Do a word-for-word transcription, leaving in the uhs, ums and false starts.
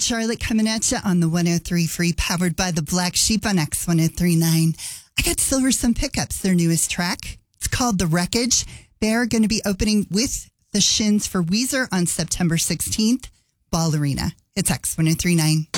Ed Charlotte coming at you on the one oh three Free, powered by the Black Sheep on X one oh three nine. I got Silverstone Pickups, their newest track. It's called The Wreckage. They're going to be opening with the Shins for Weezer on September sixteenth, Ball Arena. It's X one oh three nine.